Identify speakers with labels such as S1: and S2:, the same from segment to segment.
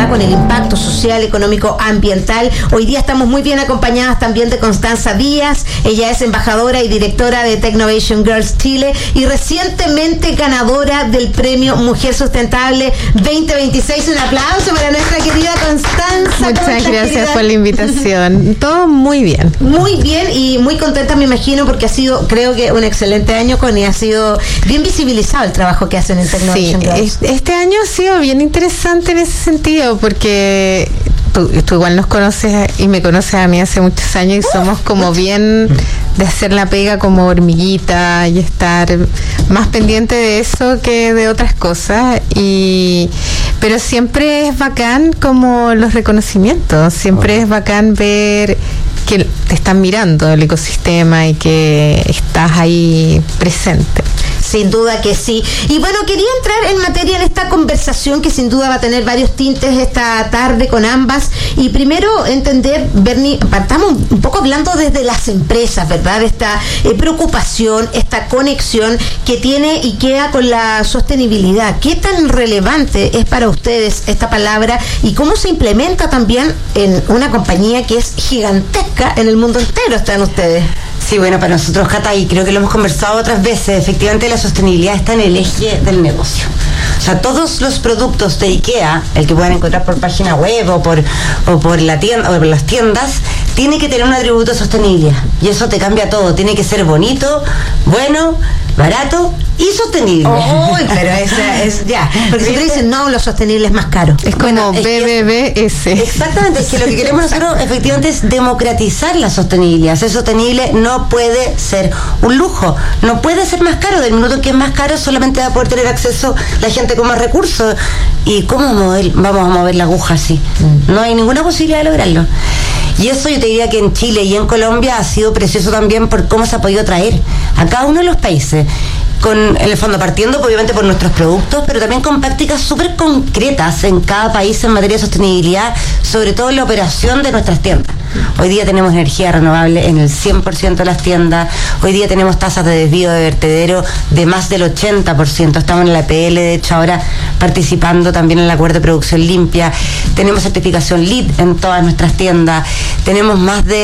S1: ¿verdad? Con el impacto social, económico, ambiental. Hoy día estamos muy bien acompañadas también de Constanza Díaz. Ella es embajadora y directora de Technovation Girls Chile y recientemente ganadora del premio Mujer Sustentable 2026. Un aplauso para nuestra querida Constanza.
S2: Muchas gracias por la invitación. Todo muy bien.
S1: Muy bien y muy contenta, me imagino, porque ha sido, creo que, un excelente año, Connie. Ha sido bien visibilizado el trabajo que hacen en Technovation Girls.
S2: Este año ha sido bien interesante en ese sentido, porque tú igual nos conoces y me conoces a mí hace muchos años y somos como bien de hacer la pega como hormiguita y estar más pendiente de eso que de otras cosas, pero siempre es bacán como los reconocimientos, siempre es bacán ver que te están mirando el ecosistema y que estás ahí presente.
S1: Sin duda que sí. Y bueno, quería entrar en materia en esta conversación que sin duda va a tener varios tintes esta tarde con ambas. Y primero entender, Bernie, partamos un poco hablando desde las empresas, ¿verdad? Esta preocupación, esta conexión que tiene y queda con la sostenibilidad. ¿Qué tan relevante es para ustedes esta palabra y cómo se implementa también en una compañía que es gigantesca en el mundo entero? ¿Están ustedes?
S3: Sí, bueno, para nosotros, Cata, y creo que lo hemos conversado otras veces, efectivamente la sostenibilidad está en el eje del negocio. O sea, todos los productos de IKEA, el que puedan encontrar por página web o por la tienda o por las tiendas, tiene que tener un atributo de sostenibilidad. Y eso te cambia todo. Tiene que ser bonito, bueno, barato y sostenible.
S1: Oh, pero esa es ya. Porque siempre dicen, no, lo sostenible es más caro.
S2: Es como BBBS.
S3: Exactamente, es que lo que queremos nosotros efectivamente es democratizar la sostenibilidad. Ser sostenible no puede ser un lujo, no puede ser más caro. Del minuto que es más caro solamente va a poder tener acceso la gente con más recursos. ¿Y cómo vamos a mover la aguja así? No hay ninguna posibilidad de lograrlo. Y eso yo te diría que en Chile y en Colombia ha sido precioso también por cómo se ha podido traer a cada uno de los países, en el fondo partiendo obviamente por nuestros productos, pero también con prácticas súper concretas en cada país en materia de sostenibilidad, sobre todo en la operación de nuestras tiendas. Hoy día tenemos energía renovable en el 100% de las tiendas, hoy día tenemos tasas de desvío de vertedero de más del 80%, estamos en la EPL, de hecho ahora participando también en el acuerdo de producción limpia, tenemos certificación LEED en todas nuestras tiendas, tenemos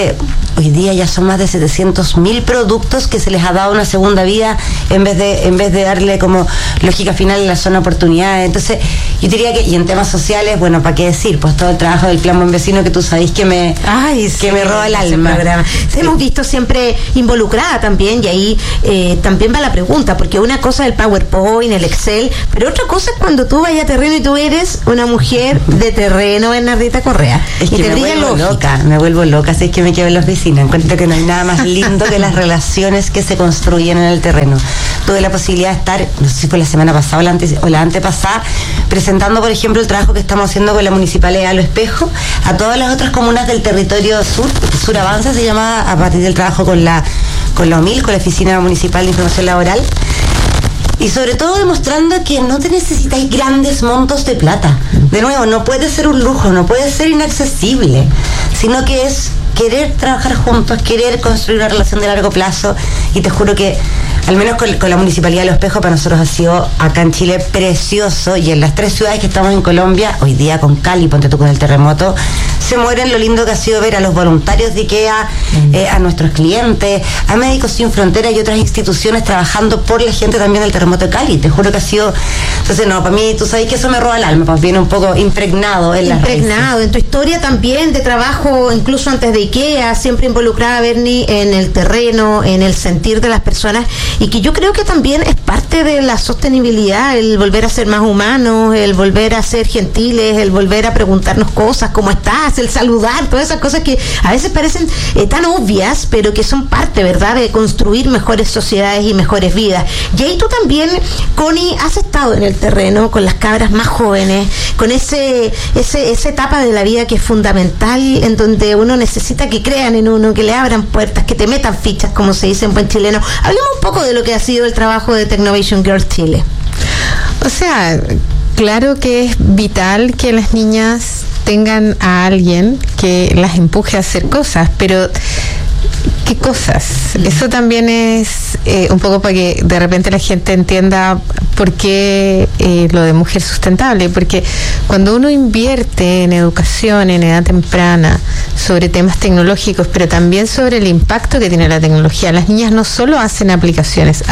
S3: hoy día ya son más de 700.000 productos que se les ha dado una segunda vida en vez de darle como lógica final en la zona de oportunidades. Entonces yo diría que, y en temas sociales, bueno, ¿para qué decir? Pues todo el trabajo del Plan Buen Vecino que tú sabéis que me roba el alma.
S1: Sí. Hemos visto siempre involucrada también, y ahí también va la pregunta, porque una cosa es el PowerPoint, el Excel, pero otra cosa es cuando tú vayas a terreno y tú eres una mujer de terreno, Bernardita Correa.
S3: Es que me vuelvo loca, así es que me quedo en la oficina. Encuentro que no hay nada más lindo que las relaciones que se construyen en el terreno. Tuve la posibilidad de estar, no sé si fue la semana pasada o la antepasada, presentando, por ejemplo, el trabajo que estamos haciendo con la Municipalidad de Lo Espejo a todas las otras comunas del territorio Sur Avanza, se llama, a partir del trabajo con la OMIL, con la Oficina Municipal de Información Laboral. Y sobre todo demostrando que no te necesitáis grandes montos de plata. De nuevo, no puede ser un lujo, no puede ser inaccesible, sino que es querer trabajar juntos, querer construir una relación de largo plazo. Y te juro que, al menos con la Municipalidad de Lo Espejo, para nosotros ha sido acá en Chile precioso. Y en las 3 ciudades que estamos en Colombia, hoy día con Cali, ponte tú con el terremoto, se mueren lo lindo que ha sido ver a los voluntarios de IKEA, a nuestros clientes, a Médicos Sin Fronteras y otras instituciones trabajando por la gente también del terremoto de Cali. Te juro que ha sido... Entonces, no, para mí, tú sabes que eso me roba el alma, pues viene un poco impregnado en las raíces.
S1: En tu historia también de trabajo, incluso antes de IKEA, siempre involucrada, Bernie, en el terreno, en el sentir de las personas, y que yo creo que también es parte de la sostenibilidad, el volver a ser más humanos, el volver a ser gentiles, el volver a preguntarnos cosas, ¿cómo estás?, el saludar, todas esas cosas que a veces parecen tan obvias, pero que son parte, ¿verdad?, de construir mejores sociedades y mejores vidas. Y ahí tú también, Connie, has estado en el terreno con las cabras más jóvenes, con esa etapa de la vida que es fundamental, en donde uno necesita que crean en uno, que le abran puertas, que te metan fichas, como se dice en buen chileno. Hablemos un poco de lo que ha sido el trabajo de Technovation Girls Chile.
S2: O sea, claro que es vital que las niñas tengan a alguien que las empuje a hacer cosas, pero ¿qué cosas? Eso también es un poco para que de repente la gente entienda ¿por qué lo de mujer sustentable? Porque cuando uno invierte en educación en edad temprana sobre temas tecnológicos, pero también sobre el impacto que tiene la tecnología, las niñas no solo hacen aplicaciones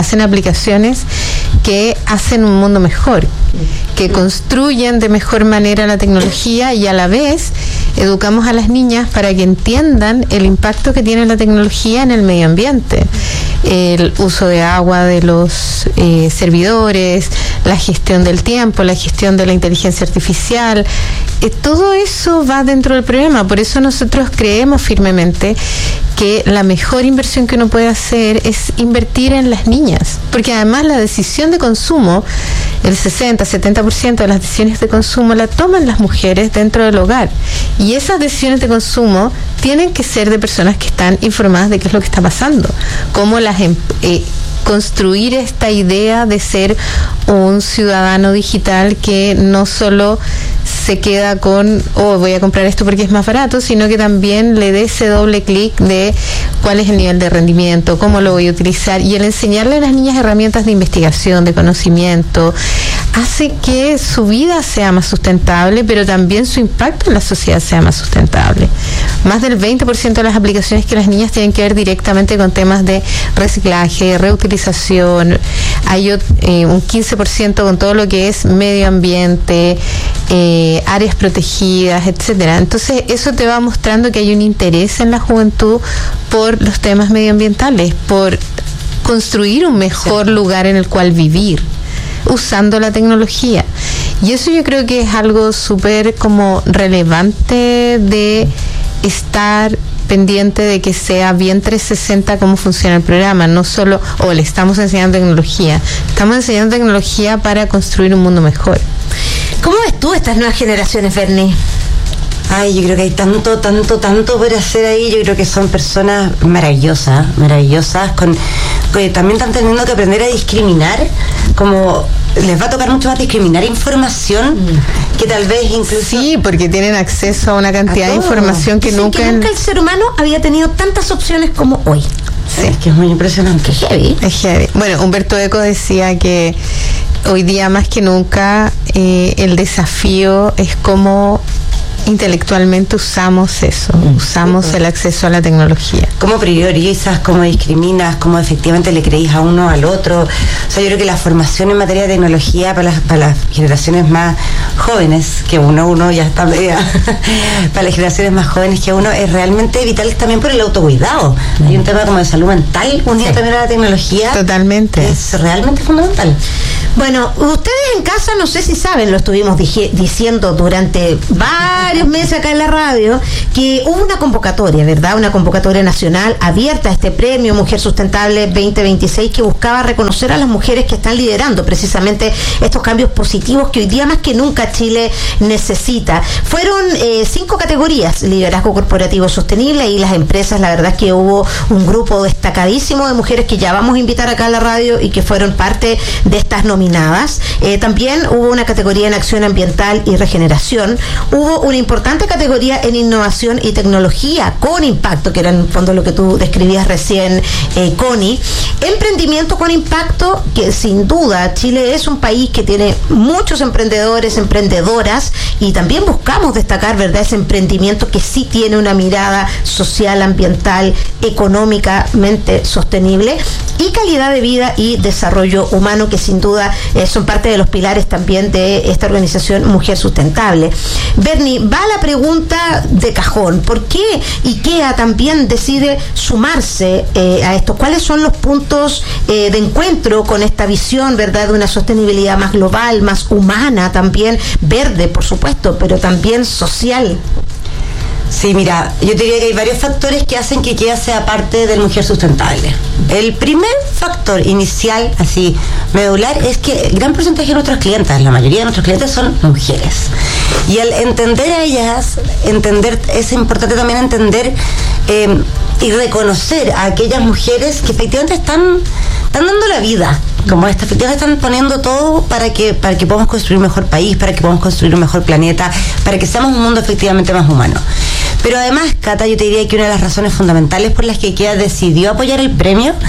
S2: que hacen un mundo mejor, que construyen de mejor manera la tecnología, y a la vez educamos a las niñas para que entiendan el impacto que tiene la tecnología en el medio ambiente, el uso de agua de los servidores, la gestión del tiempo, la gestión de la inteligencia artificial, todo eso va dentro del programa. Por eso nosotros creemos firmemente que la mejor inversión que uno puede hacer es invertir en las niñas, porque además la decisión de consumo, el 60-70% de las decisiones de consumo la toman las mujeres dentro del hogar, y esas decisiones de consumo tienen que ser de personas que están informadas de qué es lo que está pasando, cómo construir esta idea de ser un ciudadano digital que no solo se queda con, voy a comprar esto porque es más barato, sino que también le dé ese doble clic de cuál es el nivel de rendimiento, cómo lo voy a utilizar, y el enseñarle a las niñas herramientas de investigación, de conocimiento, hace que su vida sea más sustentable, pero también su impacto en la sociedad sea más sustentable. Más del 20% de las aplicaciones que las niñas tienen que ver directamente con temas de reciclaje, reutilización, hay un 15% con todo lo que es medio ambiente, áreas protegidas, etcétera. Entonces eso te va mostrando que hay un interés en la juventud por los temas medioambientales, por construir un mejor lugar en el cual vivir usando la tecnología, y eso yo creo que es algo súper como relevante de estar pendiente de que sea bien 360 cómo funciona el programa, no solo, le estamos enseñando tecnología para construir un mundo mejor.
S1: ¿Cómo ves tú estas nuevas generaciones, Berni?
S3: Ay, yo creo que hay tanto por hacer ahí. Yo creo que son personas maravillosas, que también están teniendo que aprender a discriminar, como les va a tocar mucho más discriminar información que tal vez incluso...
S2: Sí, porque tienen acceso a una cantidad de información que nunca
S1: el ser humano había tenido tantas opciones como hoy.
S3: Sí, es que es muy impresionante.
S2: Es heavy. Bueno, Humberto Eco decía que hoy día más que nunca el desafío es cómo intelectualmente usamos eso, usamos el acceso a la tecnología.
S3: ¿Cómo priorizas, cómo discriminas, cómo efectivamente le creís a uno al otro? O sea, yo creo que la formación en materia de tecnología para las generaciones más jóvenes que uno ya está media, para las generaciones más jóvenes que uno, es realmente vital también por el autocuidado. Hay un tema como de salud mental unido también a la tecnología.
S2: Totalmente.
S3: Es realmente fundamental.
S1: Bueno, ustedes en casa, no sé si saben, lo estuvimos diciendo durante varios meses acá en la radio, que hubo una convocatoria, ¿verdad? Una convocatoria nacional abierta a este premio Mujer Sustentable 2026, que buscaba reconocer a las mujeres que están liderando precisamente estos cambios positivos que hoy día más que nunca Chile necesita. Fueron 5 categorías: liderazgo corporativo sostenible, y las empresas, la verdad es que hubo un grupo destacadísimo de mujeres que ya vamos a invitar acá a la radio y que fueron parte de estas nominaciones. También hubo una categoría en acción ambiental y regeneración, hubo una importante categoría en innovación y tecnología con impacto, que era en el fondo lo que tú describías recién, Connie, emprendimiento con impacto, que sin duda Chile es un país que tiene muchos emprendedores, emprendedoras, y también buscamos destacar, ¿verdad?, ese emprendimiento que sí tiene una mirada social, ambiental, económicamente sostenible, y calidad de vida y desarrollo humano, que sin duda son parte de los pilares también de esta organización Mujer Sustentable. Berni, va la pregunta de cajón: ¿por qué IKEA también decide sumarse a esto? ¿Cuáles son los puntos de encuentro con esta visión, ¿verdad?, de una sostenibilidad más global, más humana, también verde, por supuesto, pero también social?
S3: Sí, mira, yo diría que hay varios factores que hacen que IKEA sea parte del Mujer Sustentable. El primer factor inicial, así, medular, es que el gran porcentaje de nuestros clientes, la mayoría de nuestros clientes son mujeres. Y al entender a ellas, es importante también entender y reconocer a aquellas mujeres que efectivamente están dando la vida, como esta, efectivamente están poniendo todo para que podamos construir un mejor país, para que podamos construir un mejor planeta, para que seamos un mundo efectivamente más humano. Pero además, Cata, yo te diría que una de las razones fundamentales por las que IKEA decidió apoyar el premio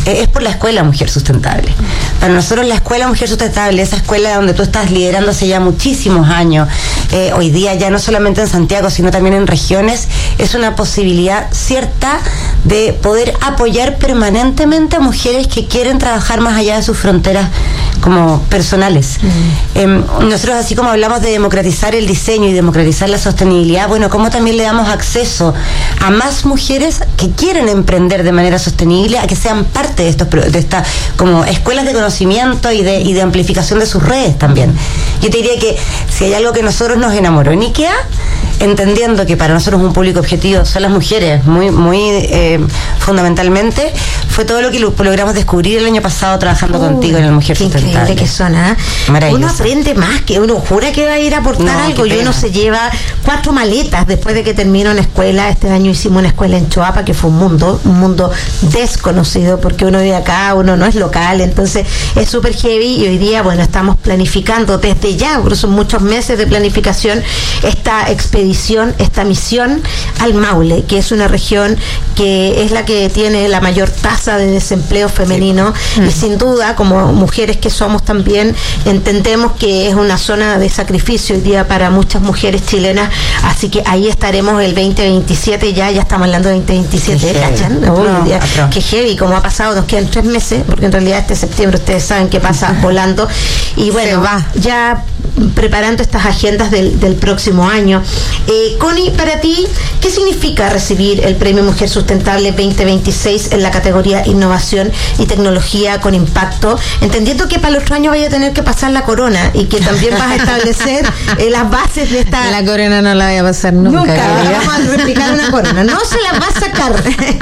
S3: es por la Escuela Mujer Sustentable. Para nosotros la Escuela Mujer Sustentable, esa escuela donde tú estás liderando hace ya muchísimos años, hoy día ya no solamente en Santiago, sino también en regiones, es una posibilidad cierta de poder apoyar permanentemente a mujeres que quieren trabajar más allá de sus fronteras como personales. Nosotros, así como hablamos de democratizar el diseño y democratizar la sostenibilidad, bueno, como también le damos acceso a más mujeres que quieren emprender de manera sostenible, a que sean parte de estas como escuelas de conocimiento y de amplificación de sus redes también. Yo te diría que si hay algo que nosotros nos enamoró en IKEA, entendiendo que para nosotros un público objetivo son las mujeres, muy fundamentalmente, fue todo lo que logramos descubrir el año pasado trabajando contigo en el Mujer Sustentable.
S1: Increíble que son, ¿eh? Uno aprende más, que uno jura que va a ir a aportar algo y uno se lleva 4 maletas después de que terminó una escuela. Este año hicimos una escuela en Choapa que fue un mundo desconocido, porque uno vive acá, uno no es local, entonces es súper heavy, y hoy día, bueno, estamos planificando desde ya, porque son muchos meses de planificación, esta expedición, esta misión al Maule, que es una región que es la que tiene la mayor tasa de desempleo femenino, y sin duda, como mujeres que somos también, entendemos que es una zona de sacrificio hoy día para muchas mujeres chilenas, así que ahí estaremos el 2027, ya estamos hablando de 2027, ¿cachan? Qué heavy, como ha pasado, nos quedan 3 meses, porque en realidad este septiembre ustedes saben que pasa volando, y bueno, ya preparando estas agendas del próximo año. Connie, para ti, ¿qué significa recibir el Premio Mujer Sustentable 2026 en la categoría Innovación y Tecnología con Impacto? Entendiendo que para el otro año vaya a tener que pasar la corona y que también vas a establecer las bases de esta...
S2: La corona no la voy a pasar nunca.
S1: Vamos a replicar una corona, no se la va a sacar.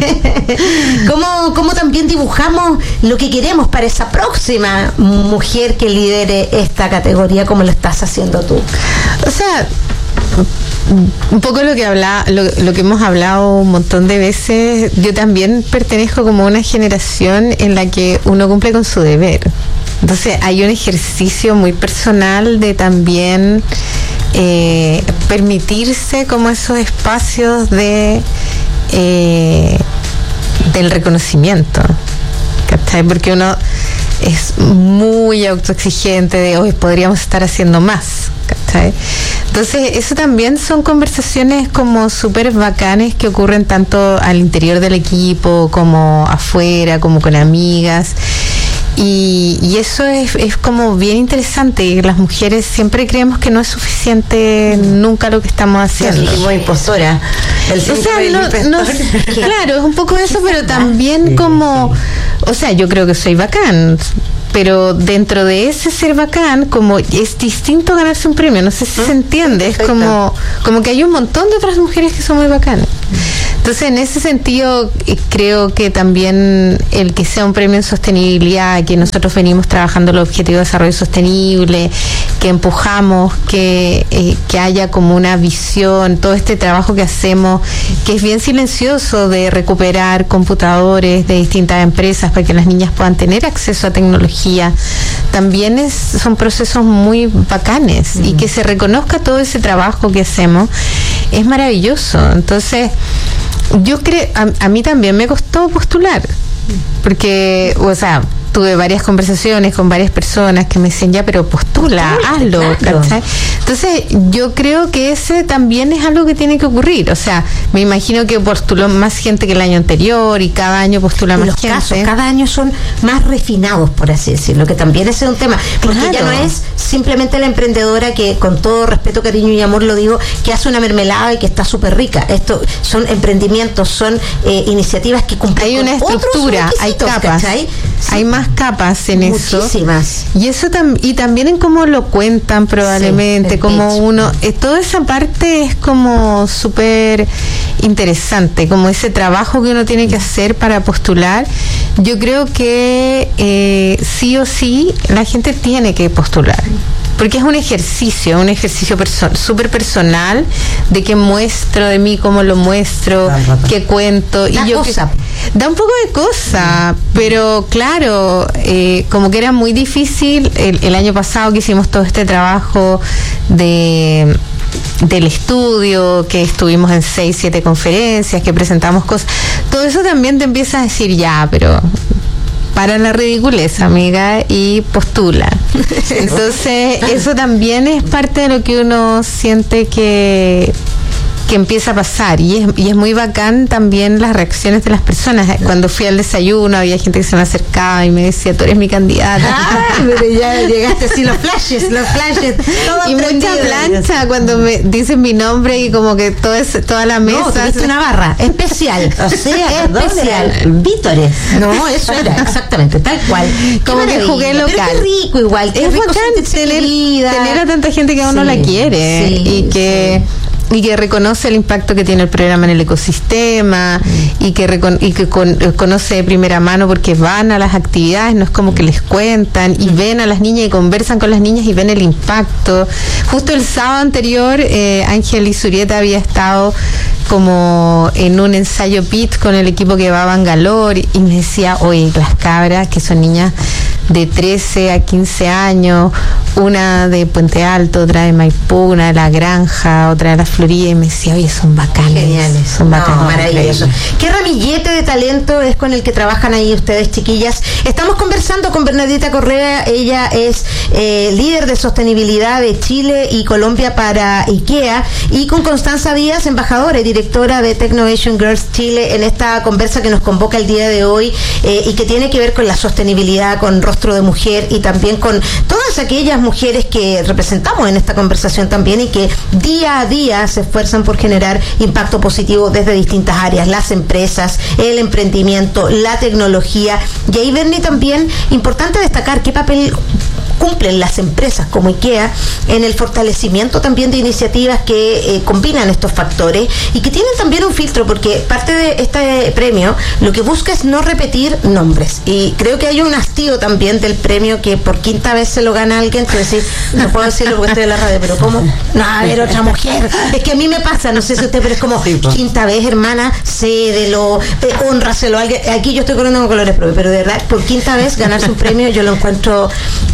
S1: ¿Cómo también dibujamos lo que queremos para esa próxima mujer que lidere esta categoría, como lo estás haciendo tú?
S2: O sea, un poco lo que hemos hablado un montón de veces, yo también pertenezco como a una generación en la que uno cumple con su deber. Entonces hay un ejercicio muy personal de también permitirse como esos espacios del reconocimiento, ¿cachai? Porque uno es muy autoexigente de hoy podríamos estar haciendo más, ¿cachai? Entonces eso también son conversaciones como súper bacanes que ocurren tanto al interior del equipo como afuera, como con amigas. Y eso es como bien interesante. Las mujeres siempre creemos que no es suficiente nunca lo que estamos haciendo.
S3: Como impostora.
S2: Claro, es un poco eso, pero también como, o sea, yo creo que soy bacán, pero dentro de ese ser bacán, como es distinto ganarse un premio, no sé si se entiende, es como que hay un montón de otras mujeres que son muy bacanas. Entonces, en ese sentido, creo que también el que sea un premio en sostenibilidad, que nosotros venimos trabajando el Objetivo de Desarrollo Sostenible, que empujamos, que haya como una visión, todo este trabajo que hacemos, que es bien silencioso, de recuperar computadores de distintas empresas para que las niñas puedan tener acceso a tecnología, también son procesos muy bacanes, y que se reconozca todo ese trabajo que hacemos, es maravilloso. Entonces, yo creo, a mí también me costó postular, porque, o sea, tuve varias conversaciones con varias personas que me decían, ya, pero postula, hazlo, claro. ¿Cachai? Entonces, yo creo que ese también es algo que tiene que ocurrir. O sea, me imagino que postuló más gente que el año anterior y cada año postula más gente.
S1: Los casos cada año son más refinados, por así decirlo, que también ese es un tema. Porque ya no es simplemente la emprendedora que, con todo respeto, cariño y amor lo digo, que hace una mermelada y que está súper rica. Esto son emprendimientos, son iniciativas que cumplen.
S2: Hay una estructura, hay capas, ¿cachai? Hay más capas en
S1: muchísimas.
S2: Eso. Y eso y también en cómo lo cuentan probablemente, como uno, toda esa parte es como súper interesante, como ese trabajo que uno tiene que hacer para postular. Yo creo que sí o sí la gente tiene que postular, porque es un ejercicio súper personal, de qué muestro de mí, cómo lo muestro, qué cuento.
S1: Da
S2: un poco de cosa, pero claro, como que era muy difícil el año pasado que hicimos todo este trabajo del estudio, que estuvimos en 6-7 conferencias, que presentamos cosas, todo eso también te empieza a decir, ya, pero para la ridiculez, amiga, y postula. Entonces, eso también es parte de lo que uno siente que empieza a pasar, y es muy bacán también las reacciones de las personas. Cuando fui al desayuno había gente que se me acercaba y me decía, tú eres mi candidata.
S1: Pero ya llegaste así los flashes
S2: y mucha plancha cuando me dicen mi nombre y como que toda la mesa.
S1: No, tuviste una barra especial.
S3: O sea,
S1: especial.
S3: Vítores.
S1: No, eso era, exactamente, tal cual.
S2: Como que jugué local.
S1: Pero qué rico igual. Qué
S2: es
S1: rico
S2: bacán tener a tanta gente que a uno la quiere, y que reconoce el impacto que tiene el programa en el ecosistema, y que conoce de primera mano porque van a las actividades, no es como que les cuentan, y ven a las niñas y conversan con las niñas y ven el impacto. Justo el sábado anterior, Ángel Izurieta había estado como en un ensayo PIT con el equipo que va a Bangalore, y me decía, oye, las cabras, que son niñas de 13 a 15 años, una de Puente Alto, otra de Maipú, una de La Granja, otra de La Florida, y me decía, oye, son bacanes.
S1: Geniales.
S2: Son bacanes.
S1: No, maravilloso. ¿Qué ramillete de talento es con el que trabajan ahí ustedes, chiquillas? Estamos conversando con Bernardita Correa. Ella es líder de sostenibilidad de Chile y Colombia para IKEA, y con Constanza Díaz, embajadora y directora de Technovation Girls Chile, en esta conversa que nos convoca el día de hoy, y que tiene que ver con la sostenibilidad, con Rostro de Mujer, y también con todas aquellas mujeres que representamos en esta conversación también, y que día a día se esfuerzan por generar impacto positivo desde distintas áreas, las empresas, el emprendimiento, la tecnología. Y ahí, Berni, también importante destacar qué papel cumplen las empresas como IKEA en el fortalecimiento también de iniciativas que combinan estos factores, y que tienen también un filtro, porque parte de este premio lo que busca es no repetir nombres, y creo que hay un hastío también del premio que por quinta vez se lo gana alguien, que decir, no puedo decirlo porque estoy en la radio, pero ¿cómo? No, a ver, otra mujer. Es que a mí me pasa, no sé si usted, pero es como quinta vez, hermana, cédelo, honraselo a alguien. Aquí yo estoy corriendo con colores propios, pero de verdad, por quinta vez ganarse un premio yo lo encuentro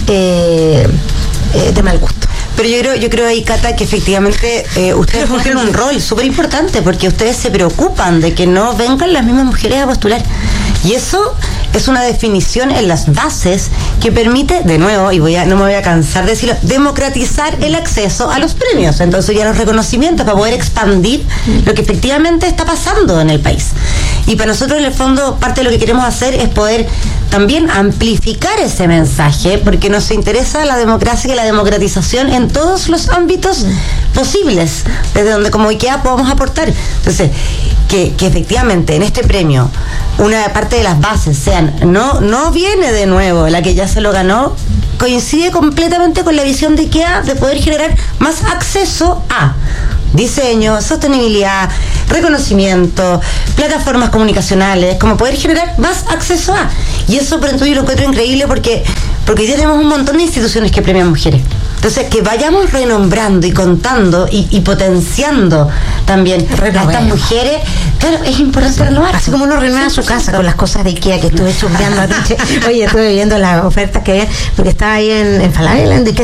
S1: de mal gusto.
S3: Pero yo creo ahí, Cata, que efectivamente ustedes cumplen un rol súper importante, porque ustedes se preocupan de que no vengan las mismas mujeres a postular. Y eso es una definición en las bases que permite, de nuevo, y no me voy a cansar de decirlo, democratizar el acceso a los premios. Entonces ya los reconocimientos, para poder expandir lo que efectivamente está pasando en el país. Y para nosotros, en el fondo, parte de lo que queremos hacer es poder también amplificar ese mensaje, porque nos interesa la democracia y la democratización en todos los ámbitos posibles, desde donde como IKEA podamos aportar. Entonces, que efectivamente en este premio una parte de las bases sean, no viene de nuevo la que ya se lo ganó, coincide completamente con la visión de IKEA de poder generar más acceso a diseño, sostenibilidad, reconocimiento, plataformas comunicacionales, como poder generar más acceso a. Y eso, por ejemplo, yo lo encuentro increíble porque hoy día tenemos un montón de instituciones que premian mujeres. Entonces, que vayamos renombrando y contando y potenciando también a estas mujeres, claro, es importante renovar.
S1: Así como uno renueva su casa con las cosas de IKEA que estuve chumbeando anoche. Oye, estuve viendo las ofertas que había, porque estaba ahí en Falabella, y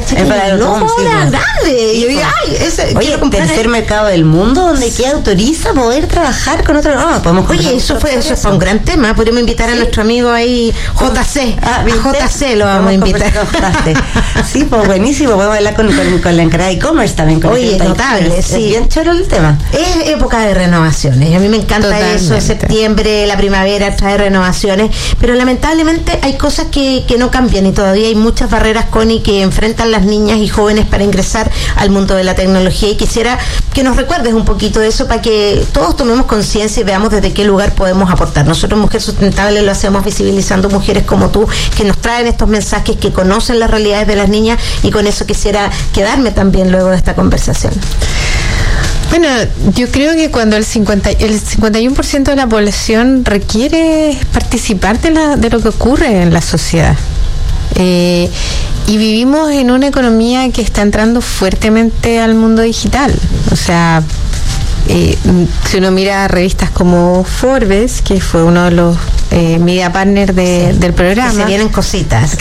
S1: grande. Y yo digo, ay,
S3: oye, tercer mercado del mundo donde IKEA autoriza poder trabajar con otro.
S1: Oye, eso fue un gran tema. Podríamos invitar a nuestro amigo ahí, JC. A JC lo vamos a invitar.
S3: Sí, pues buenísimo. Podemos hablar con la encargada de e-commerce también.
S1: Oye, notable, sí.
S3: Es bien choro el tema.
S1: Es época de renovaciones. A mí me encanta eso. De septiembre, la primavera trae renovaciones. Pero lamentablemente hay cosas que no cambian, y todavía hay muchas barreras, Connie, que enfrentan las niñas y jóvenes para ingresar al mundo de la tecnología. Y quisiera que nos recuerdes un poquito de eso, para que todos tomemos conciencia y veamos desde qué lugar podemos aportar. Nosotros, Mujer Sustentable, lo hacemos visibilizando mujeres como tú, que nos traen estos mensajes, que conocen las realidades de las niñas, y con eso quisiera quedarme también luego de esta conversación.
S2: Bueno, yo creo que cuando el 51% de la población requiere participar de lo que ocurre en la sociedad, y vivimos en una economía que está entrando fuertemente al mundo digital. O sea, si uno mira revistas como Forbes, que fue uno de los media partners del programa,
S1: que se vienen cositas,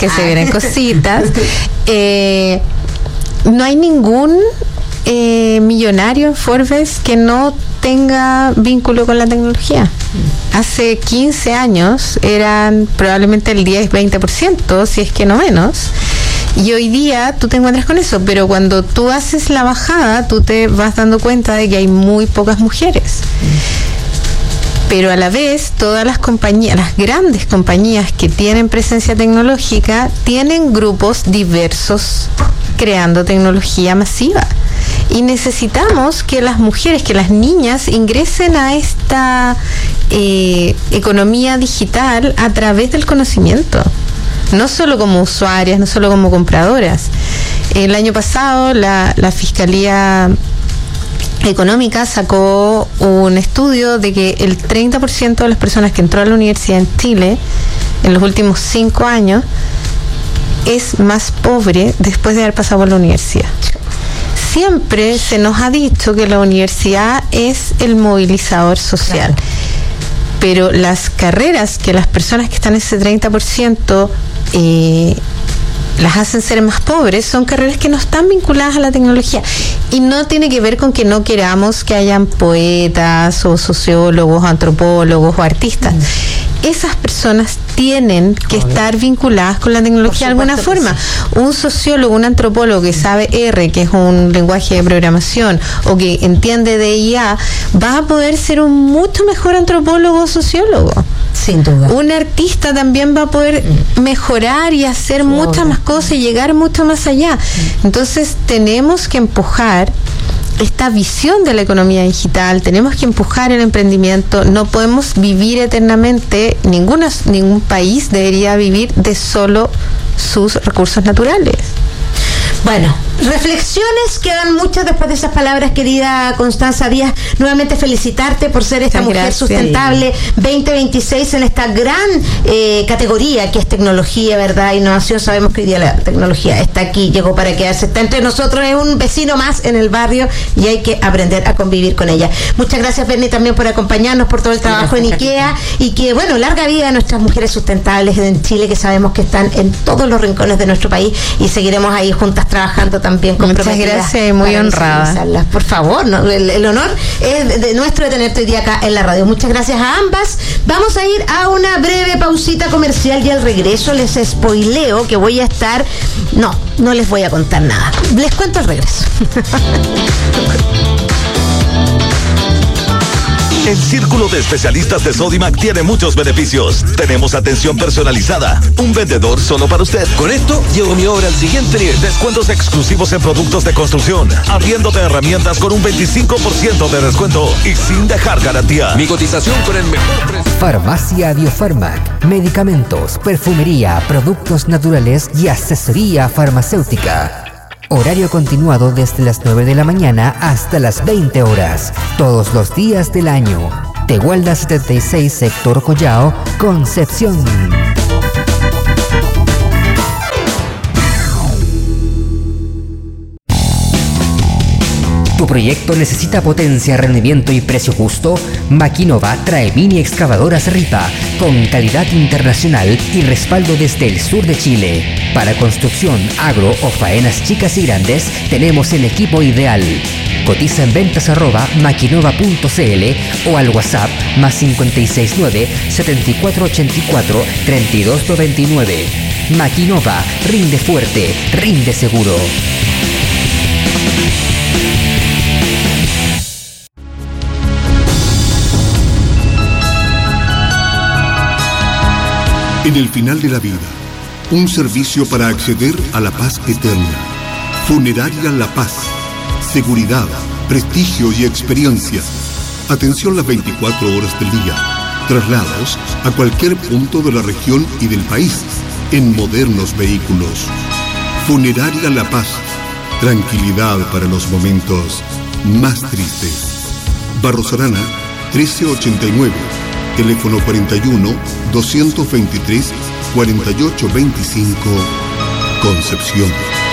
S2: no hay ningún millonario en Forbes que no tenga vínculo con la tecnología. Hace 15 años eran probablemente el 10-20%, si es que no menos. Y hoy día tú te encuentras con eso, pero cuando tú haces la bajada, tú te vas dando cuenta de que hay muy pocas mujeres. Pero a la vez, todas las compañías, las grandes compañías que tienen presencia tecnológica, tienen grupos diversos creando tecnología masiva. Y necesitamos que las mujeres, que las niñas ingresen a esta economía digital a través del conocimiento. No solo como usuarias, no solo como compradoras. El año pasado la Fiscalía Económica sacó un estudio de que el 30% de las personas que entró a la universidad en Chile en los últimos 5 años es más pobre después de haber pasado por la universidad. Siempre se nos ha dicho que la universidad es el movilizador social. Claro. Pero las carreras que las personas que están en ese 30% las hacen ser más pobres son carreras que no están vinculadas a la tecnología. Y no tiene que ver con que no queramos que hayan poetas o sociólogos, o antropólogos o artistas. Esas personas tienen que estar vinculadas con la tecnología de alguna forma. Sí. Un sociólogo, un antropólogo que sabe R, que es un lenguaje de programación, o que entiende de IA, va a poder ser un mucho mejor antropólogo o sociólogo.
S3: Sin duda.
S2: Un artista también va a poder mejorar y hacer muchas más cosas y llegar mucho más allá. Entonces tenemos que empujar esta visión de la economía digital, tenemos que empujar el emprendimiento, no podemos vivir eternamente, ningún país debería vivir de solo sus recursos naturales.
S1: Bueno, reflexiones quedan muchas después de esas palabras, querida Constanza Díaz. Nuevamente felicitarte por ser esta mujer sustentable 2026 en esta gran categoría que es tecnología, ¿verdad? Innovación. Sabemos que hoy día la tecnología está aquí, llegó para quedarse, está entre nosotros, es un vecino más en el barrio y hay que aprender a convivir con ella. Muchas gracias, Berni, también por acompañarnos, por todo el trabajo en IKEA y que, bueno, larga vida a nuestras mujeres sustentables en Chile, que sabemos que están en todos los rincones de nuestro país y seguiremos ahí juntas trabajando también.
S2: Muchas gracias y muy honrada.
S1: Por favor, ¿no? El honor es de nuestro de tenerte hoy día acá en la radio. Muchas gracias a ambas. Vamos a ir a una breve pausita comercial y al regreso les spoileo que voy a estar... No les voy a contar nada. Les cuento al regreso.
S4: El Círculo de Especialistas de Sodimac tiene muchos beneficios. Tenemos atención personalizada, un vendedor solo para usted.
S5: Con esto, llevo mi obra al siguiente nivel.
S4: Descuentos exclusivos en productos de construcción, arriéndote herramientas con un 25% de descuento y sin dejar garantía.
S5: Mi cotización con el mejor precio.
S6: Farmacia Biofarmac, medicamentos, perfumería, productos naturales y asesoría farmacéutica. Horario continuado desde las 9 de la mañana hasta las 20 horas, todos los días del año. Tehuelda 76, sector Collao, Concepción. ¿Tu proyecto necesita potencia, rendimiento y precio justo? Maquinova trae mini excavadoras Ripa con calidad internacional y respaldo desde el sur de Chile. Para construcción, agro o faenas chicas y grandes, tenemos el equipo ideal. Cotiza en ventas@maquinova.cl o al WhatsApp +569 7484 3299. Maquinova, rinde fuerte, rinde seguro.
S7: En el final de la vida, un servicio para acceder a la paz eterna. Funeraria La Paz. Seguridad, prestigio y experiencia. Atención las 24 horas del día. Traslados a cualquier punto de la región y del país en modernos vehículos. Funeraria La Paz. Tranquilidad para los momentos más tristes. Barros Arana, 1389. Teléfono 41-223-4825, Concepción.